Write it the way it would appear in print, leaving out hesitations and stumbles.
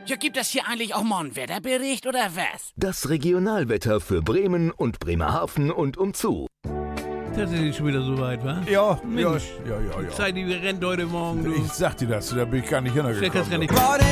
Ja, gibt es hier eigentlich auch mal einen Wetterbericht oder was? Das Regionalwetter für Bremen und Bremerhaven und umzu. Tatsächlich schon wieder so weit, wa? Ja, Mensch. ja. Zeit, die rennt heute Morgen, du. Ich sag dir das, da bin ich gar nicht Vielleicht kannst du gar hingekommen. nicht.